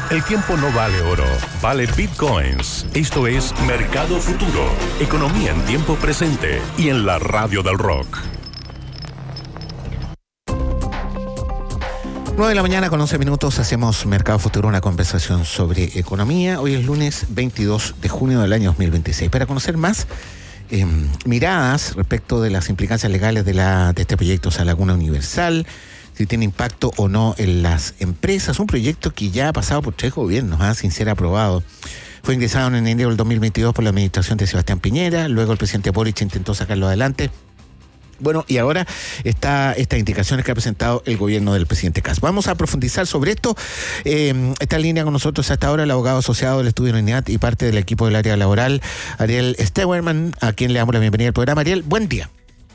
El tiempo no vale oro, vale bitcoins. Esto es Mercado Futuro, economía en tiempo presente y en la radio del rock. 9 de la mañana con 11 minutos hacemos Mercado Futuro, una conversación sobre economía. Hoy es lunes 22 de junio del año 2026. Para conocer más miradas respecto de las implicancias legales de este proyecto Salacuna Universal, si tiene impacto o no en las empresas, un proyecto que ya ha pasado por 3 gobiernos, sin ser aprobado. Fue ingresado en enero del 2022 por la administración de Sebastián Piñera, luego el presidente Boric intentó sacarlo adelante. Bueno, y ahora está estas indicaciones que ha presentado el gobierno del presidente Kast. Vamos a profundizar sobre esto. Está en línea con nosotros hasta ahora el abogado asociado del estudio UNIAT y parte del equipo del área laboral, Ariel Stewerman, a quien le damos la bienvenida al programa. Ariel, buen día.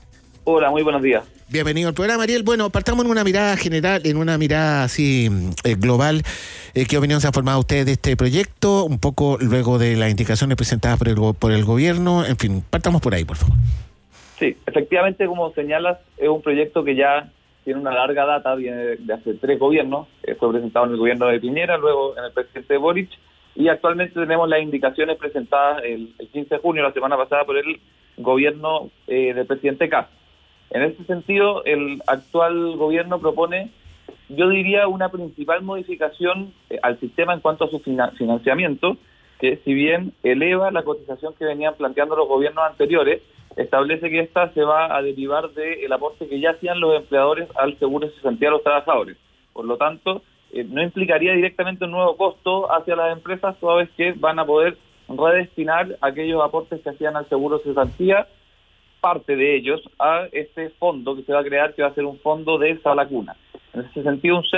Hola, muy buenos días. Bienvenido al programa, Ariel. Bueno, partamos en una mirada general, en una mirada así global. ¿Qué opinión se ha formado usted de este proyecto? Un poco luego de las indicaciones presentadas por el gobierno. En fin, partamos por ahí, por favor. Sí, efectivamente, como señalas, es un proyecto que ya tiene una larga data, viene de hace 3 gobiernos. Fue presentado en el gobierno de Piñera, luego en el presidente Boric, y actualmente tenemos las indicaciones presentadas el 15 de junio, la semana pasada, por el gobierno del presidente Kast. En ese sentido, el actual gobierno propone, yo diría, una principal modificación al sistema en cuanto a su financiamiento, que si bien eleva la cotización que venían planteando los gobiernos anteriores, establece que esta se va a derivar del aporte que ya hacían los empleadores al seguro de cesantía de los trabajadores. Por lo tanto, no implicaría directamente un nuevo costo hacia las empresas, toda vez que van a poder redestinar aquellos aportes que hacían al seguro de cesantía, parte de ellos, a este fondo que se va a crear, que va a ser un fondo de Salacuna. En ese sentido, un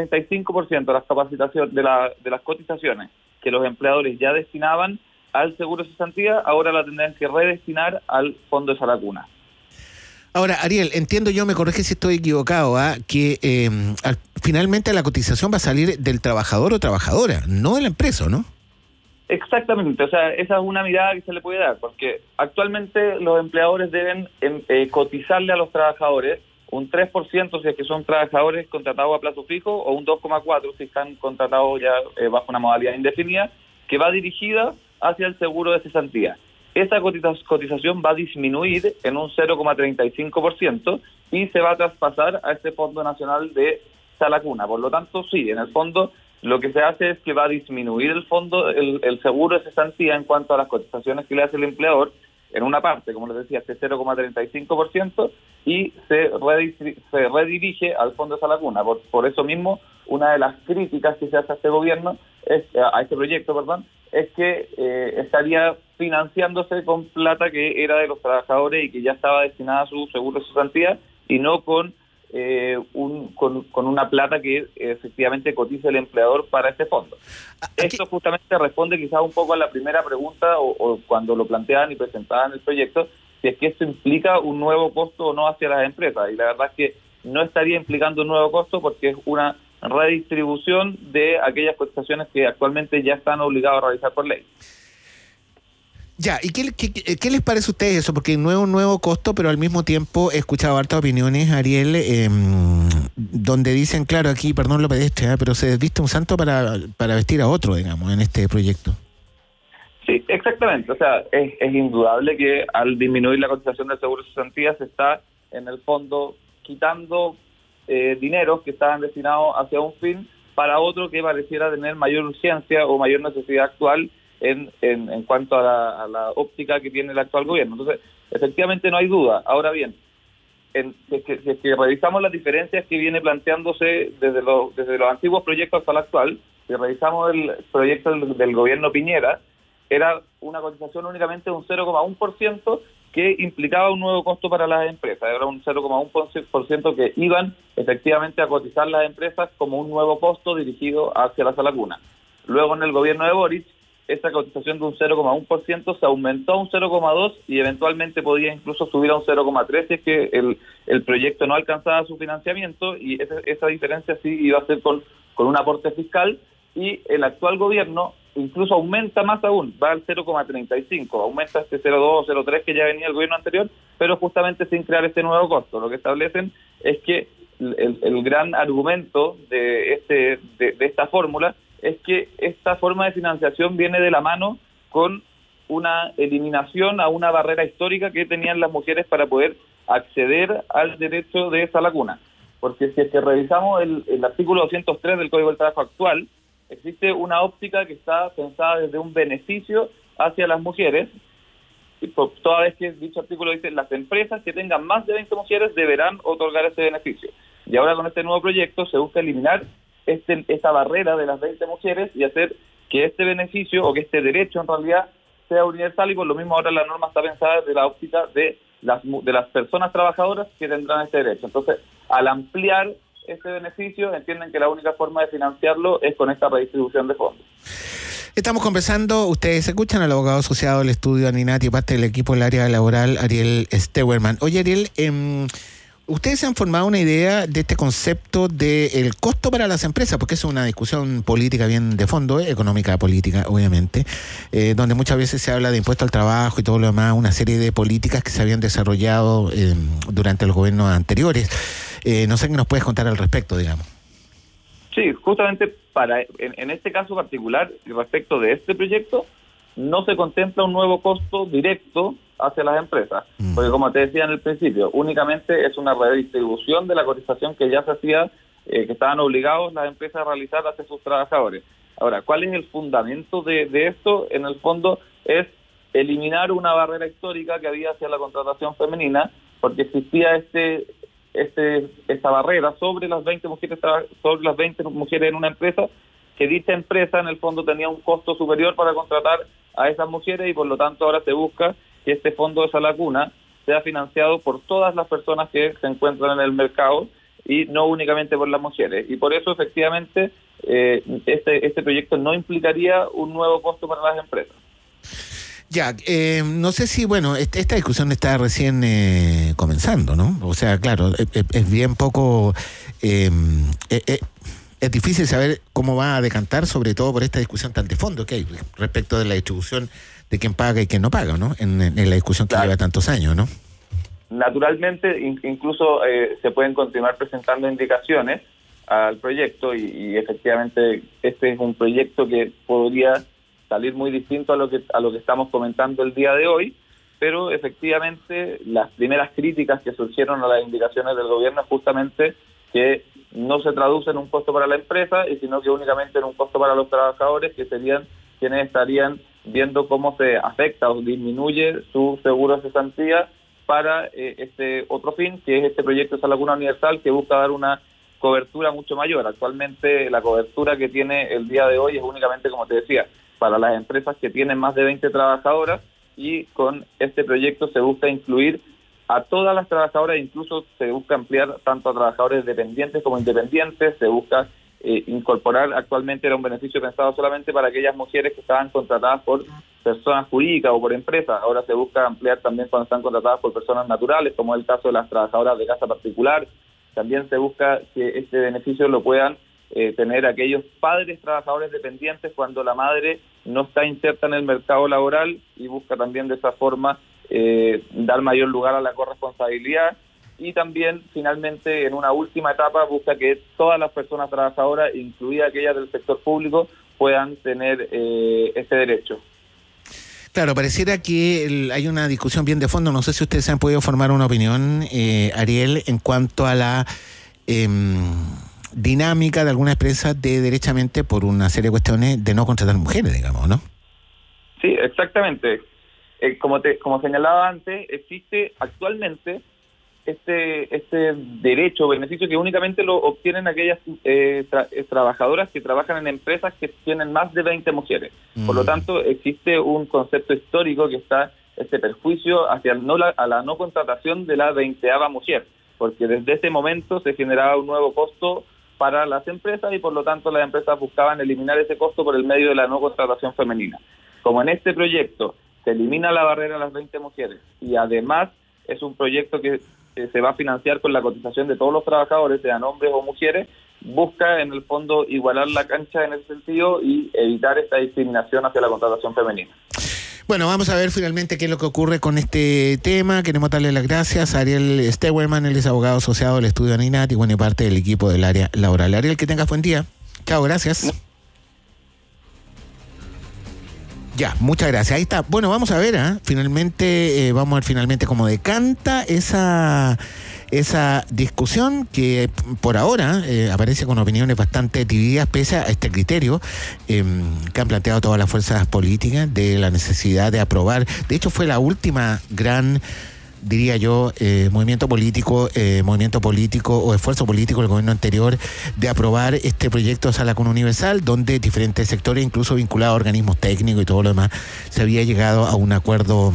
0,35% de las capacitaciones de las cotizaciones que los empleadores ya destinaban al seguro de cesantía, ahora la tendrán que redestinar al fondo de Salacuna. Ahora, Ariel, entiendo yo, me corrige si estoy equivocado, que finalmente la cotización va a salir del trabajador o trabajadora, no de la empresa, ¿no? Exactamente, o sea, esa es una mirada que se le puede dar, porque actualmente los empleadores deben cotizarle a los trabajadores un 3% si es que son trabajadores contratados a plazo fijo, o un 2,4% si están contratados ya bajo una modalidad indefinida, que va dirigida hacia el seguro de cesantía. Esa cotización va a disminuir en un 0,35% y se va a traspasar a este Fondo Nacional de Salacuna. Por lo tanto, sí, en el fondo lo que se hace es que va a disminuir el fondo, el seguro de cesantía en cuanto a las cotizaciones que le hace el empleador, en una parte, como les decía, este 0,35%, y se redirige al fondo de Salacuna. Por eso mismo, una de las críticas que se hace a este gobierno, a este proyecto, es que estaría financiándose con plata que era de los trabajadores y que ya estaba destinada a su seguro de cesantía, y no con una plata que efectivamente cotiza el empleador para este fondo. Esto justamente responde quizás un poco a la primera pregunta, o cuando lo planteaban y presentaban el proyecto, si es que esto implica un nuevo costo o no hacia las empresas, y la verdad es que no estaría implicando un nuevo costo, porque es una redistribución de aquellas cotizaciones que actualmente ya están obligados a realizar por ley. Ya, ¿y qué les parece a ustedes eso? Porque no es un nuevo costo, pero al mismo tiempo he escuchado hartas opiniones, Ariel, donde dicen, claro, aquí, perdón lo pedestre, pero se desviste un santo para vestir a otro, digamos, en este proyecto. Sí, exactamente. O sea, es indudable que al disminuir la cotización del seguro de cesantía se está, en el fondo, quitando dineros que estaban destinados hacia un fin para otro que pareciera tener mayor urgencia o mayor necesidad actual en cuanto a la óptica que tiene el actual gobierno. Entonces, efectivamente no hay duda. Ahora bien, si es que revisamos las diferencias que viene planteándose desde los antiguos proyectos hasta el actual, si revisamos el proyecto del gobierno Piñera, era una cotización únicamente de un 0,1% que implicaba un nuevo costo para las empresas. Era un 0,1% que iban efectivamente a cotizar las empresas como un nuevo costo dirigido hacia la Salacuna. Luego, en el gobierno de Boric, esa cotización de un 0,1% se aumentó a un 0,2% y eventualmente podía incluso subir a un 0,3% si es que el proyecto no alcanzaba su financiamiento, y esa diferencia sí iba a ser con un aporte fiscal, y el actual gobierno incluso aumenta más aún, va al 0,35%, aumenta este 0,2 o 0,3 que ya venía el gobierno anterior, pero justamente sin crear este nuevo costo. Lo que establecen es que el gran argumento de esta fórmula es que esta forma de financiación viene de la mano con una eliminación a una barrera histórica que tenían las mujeres para poder acceder al derecho de esa lacuna. Porque si es que revisamos el artículo 203 del Código del Trabajo actual, existe una óptica que está pensada desde un beneficio hacia las mujeres, y toda vez que dicho artículo dice las empresas que tengan más de 20 mujeres deberán otorgar ese beneficio. Y ahora con este nuevo proyecto se busca eliminar esta barrera de las 20 mujeres y hacer que este beneficio o que este derecho en realidad sea universal, y por lo mismo ahora la norma está pensada desde la óptica de las personas trabajadoras que tendrán este derecho. Entonces, al ampliar este beneficio, entienden que la única forma de financiarlo es con esta redistribución de fondos. Estamos conversando, ustedes escuchan al abogado asociado del estudio Aninati, parte del equipo del área laboral, Ariel Steuermann. Oye, Ariel, ustedes se han formado una idea de este concepto del costo para las empresas, porque es una discusión política bien de fondo, económica política, obviamente, donde muchas veces se habla de impuesto al trabajo y todo lo demás, una serie de políticas que se habían desarrollado durante los gobiernos anteriores. No sé qué nos puedes contar al respecto, digamos. Sí, justamente en este caso particular, respecto de este proyecto, no se contempla un nuevo costo directo hacia las empresas, porque como te decía en el principio, únicamente es una redistribución de la cotización que ya se hacía, que estaban obligados las empresas a realizar hacia sus trabajadores. Ahora, ¿cuál es el fundamento de esto? En el fondo es eliminar una barrera histórica que había hacia la contratación femenina, porque existía esta barrera sobre las 20 mujeres en una empresa, que dicha empresa en el fondo tenía un costo superior para contratar a esas mujeres, y por lo tanto ahora se busca que este fondo de esa lacuna sea financiado por todas las personas que se encuentran en el mercado y no únicamente por las mujeres. Y por eso efectivamente este proyecto no implicaría un nuevo costo para las empresas. Ya, no sé si, bueno, esta discusión está recién comenzando, ¿no? O sea, claro, es bien poco... es difícil saber cómo va a decantar, sobre todo por esta discusión tan de fondo que hay respecto de la distribución de quién paga y quién no paga, ¿no? En la discusión que lleva tantos años, ¿no? Naturalmente, incluso se pueden continuar presentando indicaciones al proyecto y efectivamente este es un proyecto que podría salir muy distinto a lo que estamos comentando el día de hoy, pero efectivamente las primeras críticas que surgieron a las indicaciones del gobierno es justamente que no se traduce en un costo para la empresa, y sino que únicamente en un costo para los trabajadores, que serían quienes estarían viendo cómo se afecta o disminuye su seguro de cesantía para este otro fin, que es este proyecto de esa lacuna universal, que busca dar una cobertura mucho mayor. Actualmente la cobertura que tiene el día de hoy es únicamente, como te decía, para las empresas que tienen más de 20 trabajadoras, y con este proyecto se busca incluir a todas las trabajadoras, incluso se busca ampliar tanto a trabajadores dependientes como independientes. Se busca incorporar, actualmente era un beneficio pensado solamente para aquellas mujeres que estaban contratadas por personas jurídicas o por empresas. Ahora se busca ampliar también cuando están contratadas por personas naturales, como es el caso de las trabajadoras de casa particular. También se busca que este beneficio lo puedan tener aquellos padres trabajadores dependientes cuando la madre no está inserta en el mercado laboral, y busca también de esa forma dar mayor lugar a la corresponsabilidad. Y también, finalmente, en una última etapa, busca que todas las personas trabajadoras, incluidas aquellas del sector público, puedan tener este derecho. Claro, pareciera que hay una discusión bien de fondo. No sé si ustedes han podido formar una opinión, Ariel, en cuanto a la dinámica de algunas empresas de derechamente, por una serie de cuestiones, de no contratar mujeres, digamos, ¿no? Sí, exactamente. Como señalaba antes, existe actualmente este derecho o beneficio que únicamente lo obtienen aquellas trabajadoras que trabajan en empresas que tienen más de 20 mujeres. Por lo tanto, existe un concepto histórico que está este perjuicio hacia a la no contratación de la 20ª mujer, porque desde ese momento se generaba un nuevo costo para las empresas, y por lo tanto las empresas buscaban eliminar ese costo por el medio de la no contratación femenina. Como en este proyecto se elimina la barrera a las 20 mujeres, y además es un proyecto que se va a financiar con la cotización de todos los trabajadores, sean hombres o mujeres, busca en el fondo igualar la cancha en ese sentido y evitar esta discriminación hacia la contratación femenina. Bueno, vamos a ver finalmente qué es lo que ocurre con este tema. Queremos darle las gracias a Ariel Steuermann, él es abogado asociado del estudio Aninati y parte del equipo del área laboral. Ariel, que tengas buen día. Chao, gracias. Ya, muchas gracias. Ahí está. Bueno, vamos a ver, finalmente, vamos a ver finalmente cómo decanta esa discusión que por ahora aparece con opiniones bastante divididas pese a este criterio que han planteado todas las fuerzas políticas de la necesidad de aprobar. De hecho, fue la última gran, diría yo, movimiento político o esfuerzo político del gobierno anterior de aprobar este proyecto de Sala Común Universal, donde diferentes sectores, incluso vinculados a organismos técnicos y todo lo demás, se había llegado a un acuerdo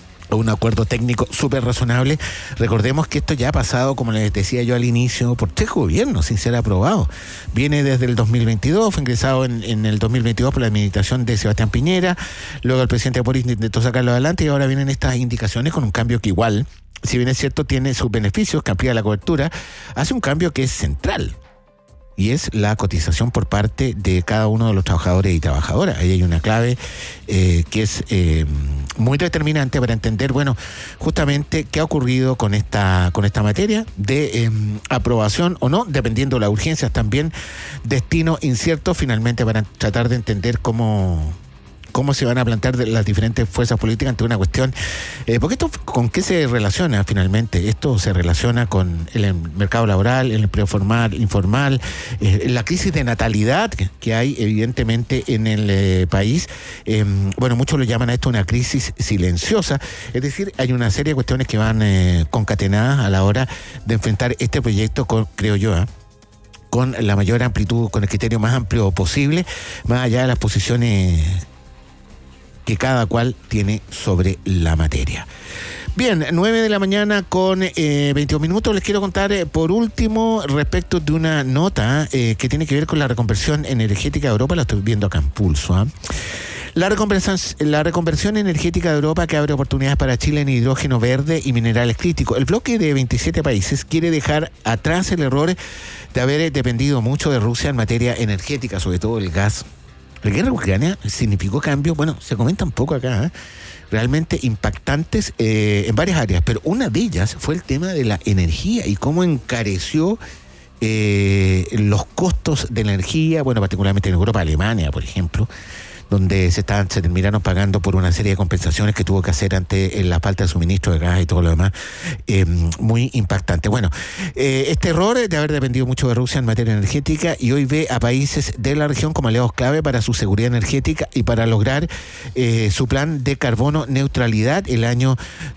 técnico súper razonable. Recordemos que esto ya ha pasado, como les decía yo al inicio, por 3 gobiernos sin ser aprobado. Viene desde el 2022, fue ingresado en el 2022 por la administración de Sebastián Piñera, luego el presidente Boric intentó sacarlo adelante y ahora vienen estas indicaciones con un cambio que igual, si bien es cierto, tiene sus beneficios, que amplía la cobertura, hace un cambio que es central. Y es la cotización por parte de cada uno de los trabajadores y trabajadoras. Ahí hay una clave que es muy determinante para entender, bueno, justamente qué ha ocurrido con esta materia de aprobación o no, dependiendo de las urgencias también, destino incierto, finalmente para tratar de entender cómo se van a plantear las diferentes fuerzas políticas ante una cuestión, porque esto, ¿con qué se relaciona finalmente? Esto se relaciona con el mercado laboral, el empleo formal, informal, la crisis de natalidad que hay evidentemente en el país. Bueno, muchos lo llaman a esto una crisis silenciosa, es decir, hay una serie de cuestiones que van concatenadas a la hora de enfrentar este proyecto, creo yo, con la mayor amplitud, con el criterio más amplio posible, más allá de las posiciones que cada cual tiene sobre la materia. Bien, 9 de la mañana con 22 minutos. Les quiero contar por último respecto de una nota que tiene que ver con la reconversión energética de Europa. La estoy viendo acá en Pulso. La reconversión energética de Europa, que abre oportunidades para Chile en hidrógeno verde y minerales críticos. El bloque de 27 países quiere dejar atrás el error de haber dependido mucho de Rusia en materia energética, sobre todo el gas. La guerra de Ucrania significó cambios, bueno, se comenta un poco acá, realmente impactantes en varias áreas, pero una de ellas fue el tema de la energía y cómo encareció los costos de la energía, bueno, particularmente en Europa, Alemania, por ejemplo, donde se terminaron pagando por una serie de compensaciones que tuvo que hacer ante la falta de suministro de gas y todo lo demás, muy impactante. Bueno, este error de haber dependido mucho de Rusia en materia energética, y hoy ve a países de la región como aliados clave para su seguridad energética y para lograr su plan de carbono neutralidad el año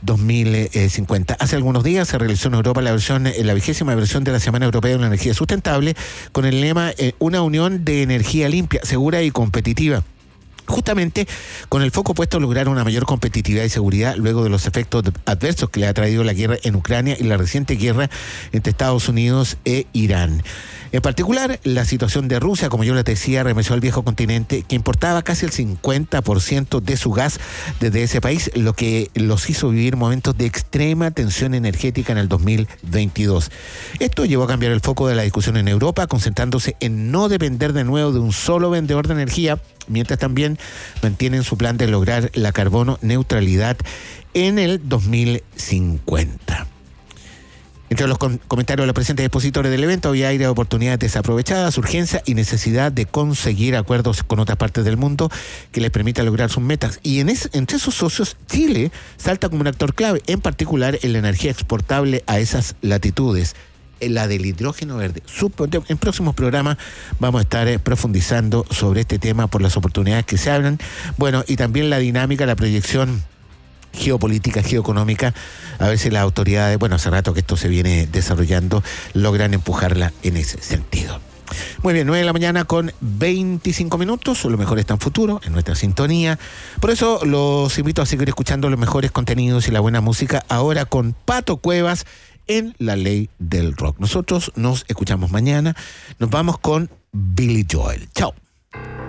2050. Hace algunos días se realizó en Europa la 20ª versión de la Semana Europea de la Energía Sustentable, con el lema una unión de energía limpia, segura y competitiva. Justamente con el foco puesto a lograr una mayor competitividad y seguridad luego de los efectos adversos que le ha traído la guerra en Ucrania y la reciente guerra entre Estados Unidos e Irán. En particular, la situación de Rusia, como yo les decía, remeció al viejo continente, que importaba casi el 50% de su gas desde ese país, lo que los hizo vivir momentos de extrema tensión energética en el 2022. Esto llevó a cambiar el foco de la discusión en Europa, concentrándose en no depender de nuevo de un solo vendedor de energía, mientras también mantienen su plan de lograr la carbono neutralidad en el 2050. Entre los comentarios de los presentes expositores del evento había aire de oportunidades desaprovechadas, urgencia y necesidad de conseguir acuerdos con otras partes del mundo que les permita lograr sus metas. Y entre esos socios, Chile salta como un actor clave, en particular en la energía exportable a esas latitudes, la del hidrógeno verde. En próximos programas vamos a estar profundizando sobre este tema por las oportunidades que se abren, bueno, y también la dinámica, la proyección geopolítica, geoeconómica, a ver si las autoridades, bueno, hace rato que esto se viene desarrollando, logran empujarla en ese sentido. Muy bien, 9 de la mañana con 25 minutos, lo mejor está en futuro, en nuestra sintonía. Por eso los invito a seguir escuchando los mejores contenidos y la buena música, ahora con Pato Cuevas en La Ley del Rock. Nosotros nos escuchamos mañana, nos vamos con Billy Joel. Chao.